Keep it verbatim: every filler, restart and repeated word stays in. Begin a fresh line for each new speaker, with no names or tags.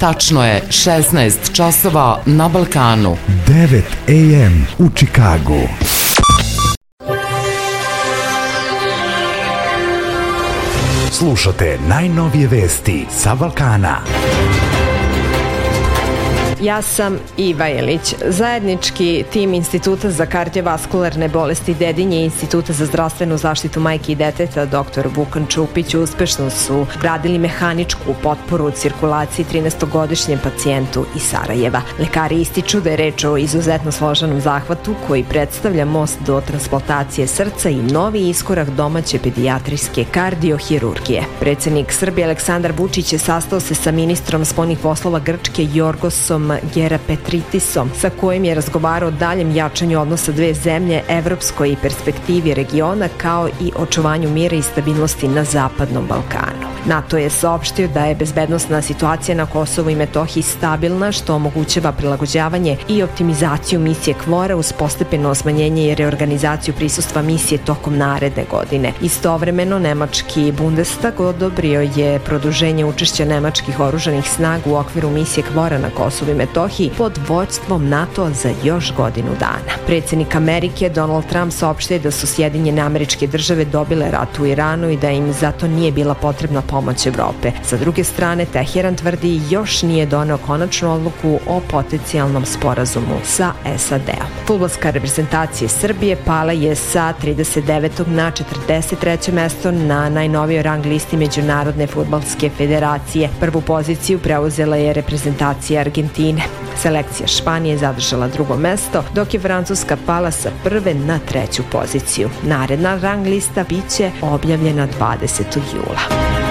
Tačno je šesnaest časova na Balkanu.
devet a m u Čikagu. Slušate najnovije vesti sa Balkana.
Ja sam Iva Jelić. Zajednički tim Instituta za kardiovaskularne bolesti Dedinje i Instituta za zdravstvenu zaštitu majke i deteta dr Vukan Čupić uspešno su gradili mehaničku potporu u cirkulaciji trinaestogodišnjem pacijentu iz Sarajeva. Lekari ističu da je reč o izuzetno složenom zahvatu koji predstavlja most do transplantacije srca i novi iskorak domaće pedijatrijske kardiohirurgije. Predsednik Srbije Aleksandar Vučić je sastao se sa ministrom spoljnih poslova Grčke Jorgosom Gerapetritisom, sa kojim je razgovarao o daljem jačanju odnosa dve zemlje, evropskoj perspektivi regiona, kao i očuvanju mira i stabilnosti na Zapadnom Balkanu. NATO je saopštio da je bezbednosna situacija na Kosovu i Metohiji stabilna, što omogućava prilagođavanje i optimizaciju misije KFOR-a uz postepeno smanjenje i reorganizaciju prisustva misije tokom naredne godine. Istovremeno, nemački Bundestag odobrio je produženje učešća nemačkih oružanih snaga u okviru misije KFOR-a na Kosovu i Metohiji pod vođstvom NATO za još godinu dana. Predsjednik Amerike Donald Trump saopštio da su Sjedinjene Američke Države dobile rat u Iranu i da im zato nije bila potrebna pomoć Evrope. Sa druge strane, Teheran tvrdi još nije doneo konačnu odluku o potencijalnom sporazumu sa S A D-om. Fudbalska reprezentacija Srbije pala je sa trideset devetog na četrdeset treće mesto na najnovijoj rang listi Međunarodne fudbalske federacije. Prvu poziciju preuzela je reprezentacija Argentine. Selekcija Španije zadržala drugo mesto, dok je Francuska pala sa prve na treću poziciju. Naredna rang lista biće objavljena dvadesetog jula.